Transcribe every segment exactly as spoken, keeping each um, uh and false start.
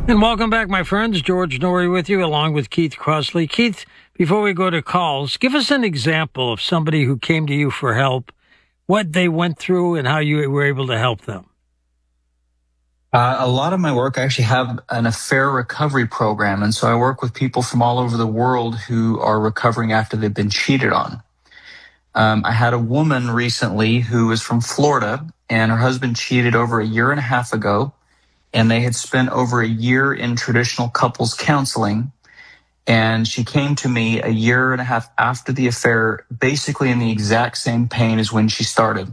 And welcome back, my friends. George Noory with you, along with Keith Crossley. Keith, before we go to calls, give us an example of somebody who came to you for help, what they went through, and how you were able to help them. Uh, a lot of my work, I actually have an affair recovery program. And so I work with people from all over the world who are recovering after they've been cheated on. Um, I had a woman recently who was from Florida, and her husband cheated over a year and a half ago. And they had spent over a year in traditional couples counseling. And she came to me a year and a half after the affair, basically in the exact same pain as when she started.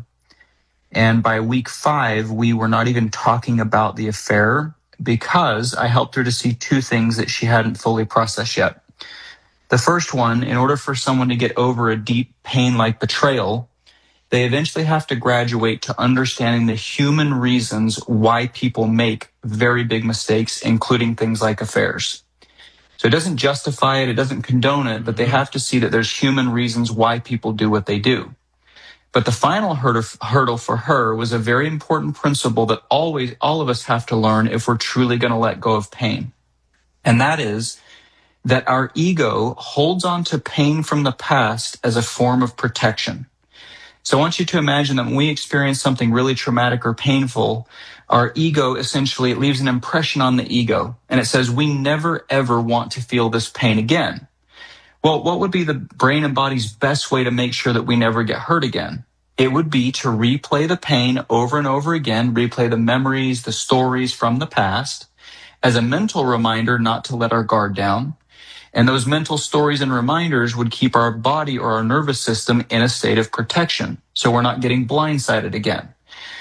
And by week five, we were not even talking about the affair because I helped her to see two things that she hadn't fully processed yet. The first one, in order for someone to get over a deep pain like betrayal, they eventually have to graduate to understanding the human reasons why people make very big mistakes, including things like affairs. So it doesn't justify it, it doesn't condone it, but they have to see that there's human reasons why people do what they do. But the final hurdle for her was a very important principle that always all of us have to learn if we're truly going to let go of pain. And that is that our ego holds on to pain from the past as a form of protection. So I want you to imagine that when we experience something really traumatic or painful, our ego essentially, it leaves an impression on the ego. And it says, we never, ever want to feel this pain again. Well, what would be the brain and body's best way to make sure that we never get hurt again? It would be to replay the pain over and over again, replay the memories, the stories from the past as a mental reminder not to let our guard down. And those mental stories and reminders would keep our body or our nervous system in a state of protection, so we're not getting blindsided again.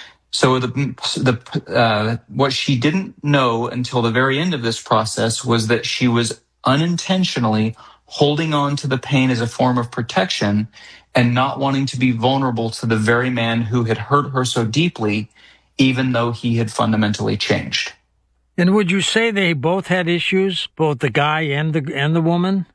So the, the uh, what she didn't know until the very end of this process was that she was unintentionally holding on to the pain as a form of protection and not wanting to be vulnerable to the very man who had hurt her so deeply, even though he had fundamentally changed. And would you say they both had issues, both the guy and the and the woman?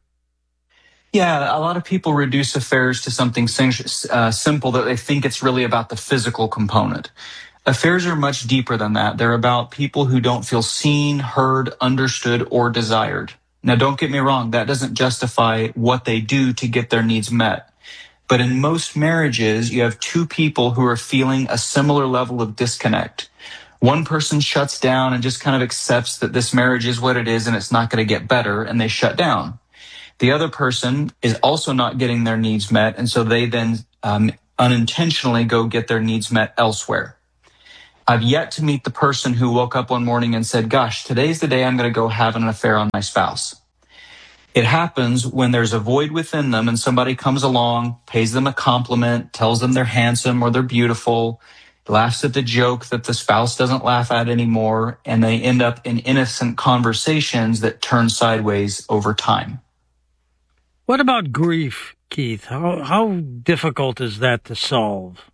Yeah, a lot of people reduce affairs to something uh, simple that they think it's really about the physical component. Affairs are much deeper than that. They're about people who don't feel seen, heard, understood, or desired. Now, don't get me wrong, that doesn't justify what they do to get their needs met. But in most marriages, you have two people who are feeling a similar level of disconnect. One person shuts down and just kind of accepts that this marriage is what it is and it's not going to get better, and they shut down. The other person is also not getting their needs met, and so they then um, unintentionally go get their needs met elsewhere. I've yet to meet the person who woke up one morning and said, gosh, today's the day I'm going to go have an affair on my spouse. It happens when there's a void within them and somebody comes along, pays them a compliment, tells them they're handsome or they're beautiful, laughs at the joke that the spouse doesn't laugh at anymore, and they end up in innocent conversations that turn sideways over time. What about grief, Keith? How, how difficult is that to solve?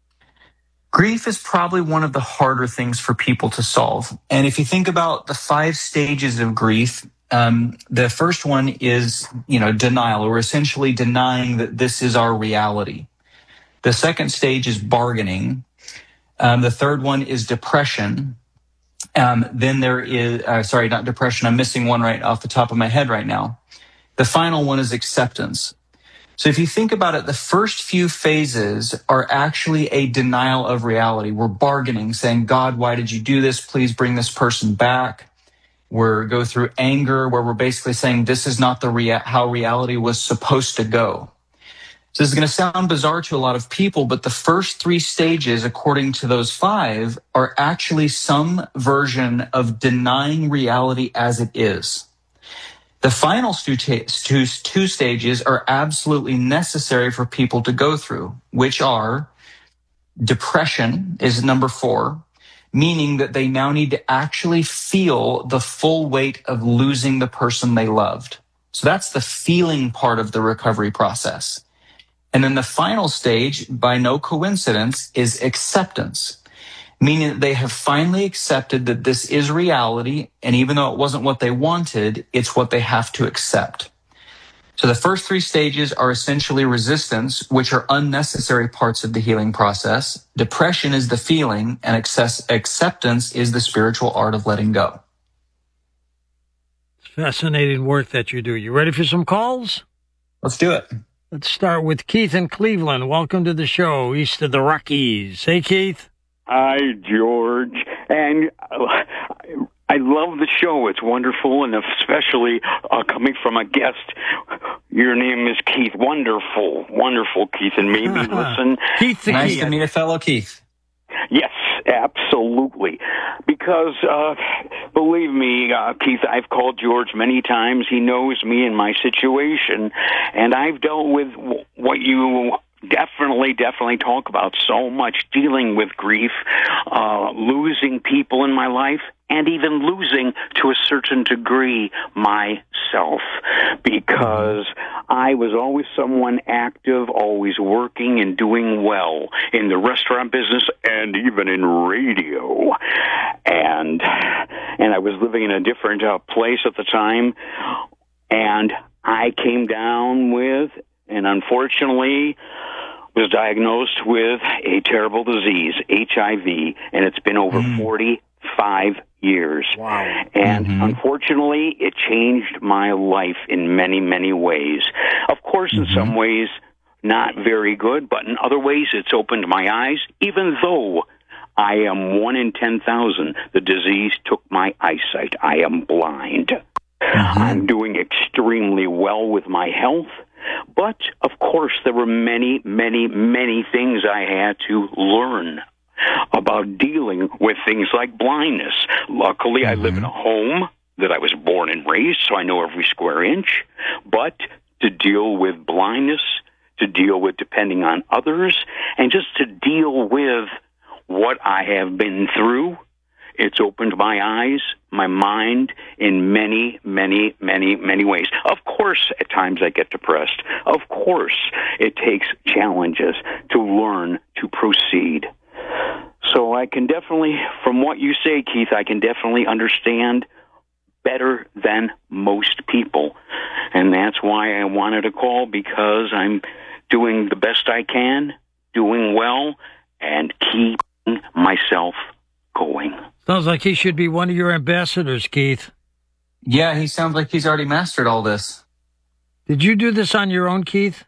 Grief is probably one of the harder things for people to solve. And if you think about the five stages of grief, um, the first one is, you know, denial, or essentially denying that this is our reality. The second stage is bargaining. Um, the third one is depression. Um, then there is, uh, sorry, not depression. I'm missing one right off the top of my head right now. The final one is acceptance. So if you think about it, the first few phases are actually a denial of reality. We're bargaining, saying, God, why did you do this? Please bring this person back. We're go through anger, where we're basically saying this is not the rea- how reality was supposed to go. So this is going to sound bizarre to a lot of people, but the first three stages, according to those five, are actually some version of denying reality as it is. The final two, two, two stages are absolutely necessary for people to go through, which are depression is number four, meaning that they now need to actually feel the full weight of losing the person they loved. So that's the feeling part of the recovery process. And then the final stage, by no coincidence, is acceptance, meaning that they have finally accepted that this is reality, and even though it wasn't what they wanted, it's what they have to accept. So the first three stages are essentially resistance, which are unnecessary parts of the healing process. Depression is the feeling, and access, acceptance is the spiritual art of letting go. Fascinating work that you do. You ready for some calls? Let's do it. Let's start with Keith in Cleveland. Welcome to the show, east of the Rockies. Hey, Keith. Hi, George. And uh, I love the show. It's wonderful, and especially uh, coming from a guest. Your name is Keith. Wonderful, wonderful, Keith. And maybe listen. Keith the Nice Keith. to meet a fellow Keith. Yes, absolutely. Because, uh, believe me, uh, Keith, I've called George many times. He knows me and my situation, and I've dealt with w- what you definitely, definitely talk about so much, dealing with grief, uh, losing people in my life, and even losing, to a certain degree, myself, because I was always someone active, always working and doing well in the restaurant business and even in radio. And and I was living in a different uh, place at the time, and I came down with, and unfortunately was diagnosed with a terrible disease, H I V, and it's been over mm. forty-five years. Wow. And mm-hmm. unfortunately, it changed my life in many, many ways. Of course, mm-hmm. in some ways, not very good, but in other ways, it's opened my eyes, even though I am one in ten thousand. The disease took my eyesight. I am blind. Mm-hmm. I'm doing extremely well with my health. But, of course, there were many, many, many things I had to learn about dealing with things like blindness. Luckily, mm-hmm. I live in a home that I was born and raised, so I know every square inch. But to deal with blindness, to deal with depending on others, and just to deal with what I have been through, it's opened my eyes, my mind, in many, many, many, many ways. Of course, at times I get depressed. Of course, it takes challenges to learn to proceed. So I can definitely, from what you say, Keith, I can definitely understand better than most people. And that's why I wanted to call, because I'm doing the best I can, doing well, and keeping myself going. Sounds like he should be one of your ambassadors, Keith. Yeah, he sounds like he's already mastered all this. Did you do this on your own, Keith?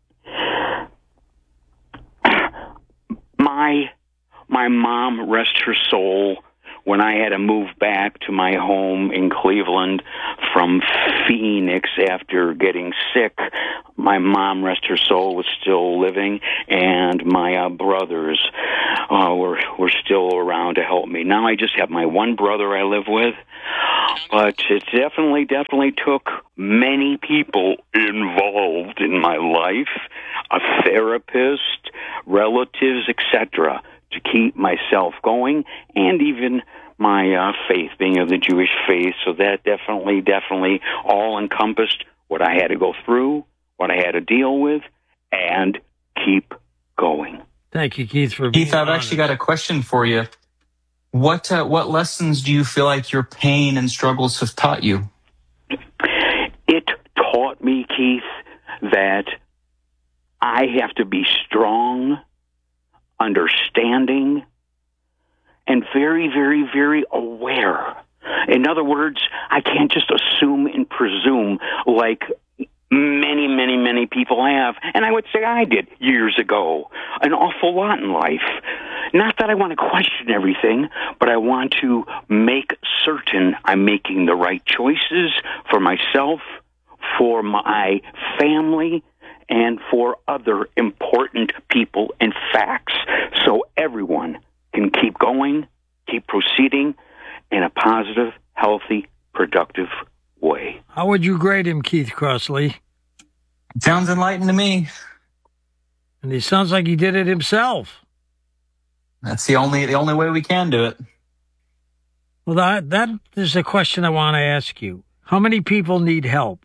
My my mom, rest her soul, when I had to move back to my home in Cleveland from Phoenix after getting sick, my mom, rest her soul, was still living, and my uh, brothers uh, were were still around to help me. Now I just have my one brother I live with, but it definitely, definitely took many people involved in my life, a therapist, relatives, et cetera, to keep myself going, and even my uh, faith, being of the Jewish faith. So that definitely, definitely all encompassed what I had to go through, what I had to deal with, and keep going. Thank you, Keith, for being Keith, I've honest. actually got a question for you. What uh, what lessons do you feel like your pain and struggles have taught you? It taught me, Keith, that I have to be strong, understanding, and very, very, very aware. In other words, I can't just assume and presume like many, many, many people have. And I would say I did years ago, an awful lot in life. Not that I want to question everything, but I want to make certain I'm making the right choices for myself, for my family, and for other important people and facts, so everyone can keep going, keep proceeding in a positive, healthy, productive way. How would you grade him, Keith Crossley? Sounds enlightened to me. And he sounds like he did it himself. That's the only the only way we can do it. Well, that, that is a question I want to ask you. How many people need help?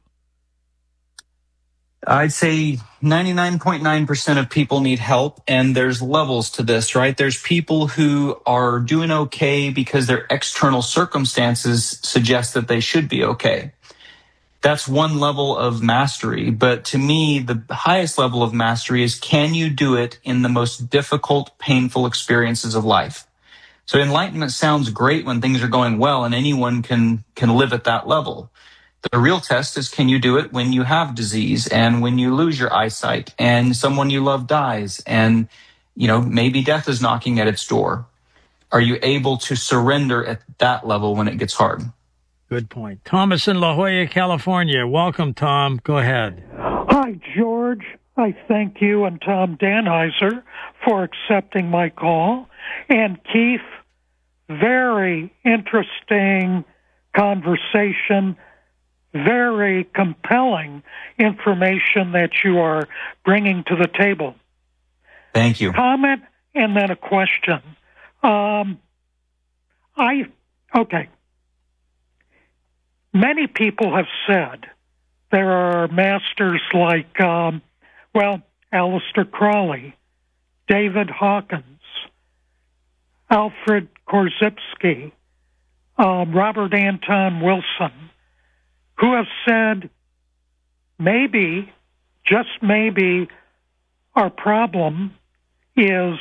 I'd say ninety-nine point nine percent of people need help, and there's levels to this, right? There's people who are doing okay because their external circumstances suggest that they should be okay. That's one level of mastery. But to me, the highest level of mastery is, can you do it in the most difficult, painful experiences of life? So enlightenment sounds great when things are going well, and anyone can can live at that level. The real test is, can you do it when you have disease and when you lose your eyesight and someone you love dies and, you know, maybe death is knocking at its door? Are you able to surrender at that level when it gets hard? Good point. Thomas in La Jolla, California. Welcome, Tom. Go ahead. Hi, George. I thank you and Tom Danheiser for accepting my call. And Keith, very interesting conversation, very compelling information that you are bringing to the table. Thank you. Comment and then a question. Um, I, okay. Many people have said there are masters like, um, well, Aleister Crowley, David Hawkins, Alfred Korzybski, um, Robert Anton Wilson, who have said maybe, just maybe, our problem is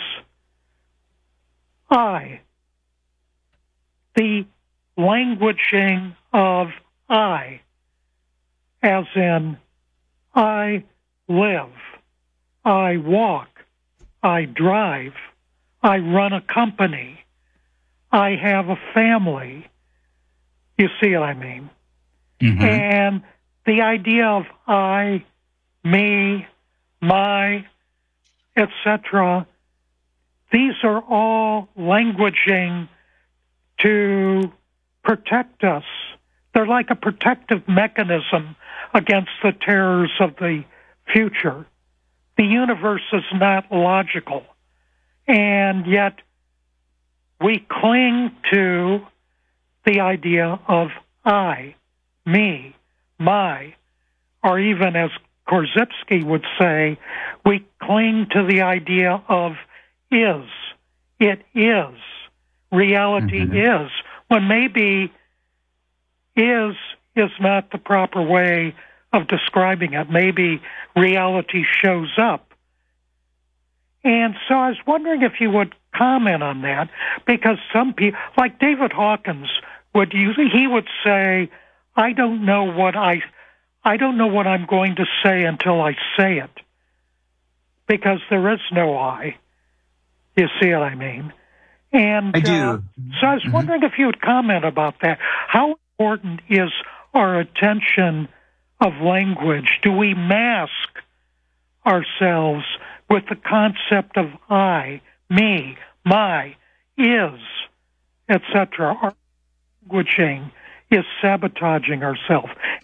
I, the languaging of I, as in I live, I walk, I drive, I run a company, I have a family. You see what I mean? Mm-hmm. And the idea of I, me, my, et cetera, these are all languaging to protect us. They're like a protective mechanism against the terrors of the future. The universe is not logical, and yet we cling to the idea of I, me, my, or even as Korzybski would say, we cling to the idea of is. It is. Reality mm-hmm. is. When maybe is is not the proper way of describing it. Maybe reality shows up. And so I was wondering if you would comment on that, because some people, like David Hawkins, would use, he would say, I don't know what I, I don't know what I'm going to say until I say it, because there is no I. You see what I mean? And I do. Uh, so I was mm-hmm. wondering if you would comment about that. How important is our attention of language? Do we mask ourselves with the concept of I, me, my, is, et cetera? Our languaging is sabotaging ourselves.